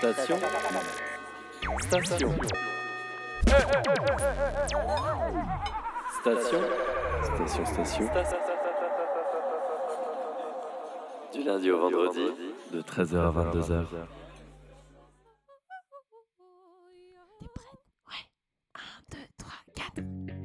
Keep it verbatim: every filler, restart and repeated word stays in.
Station. Station. Station. Station, station. Du lundi au vendredi, de treize heures à vingt-deux heures.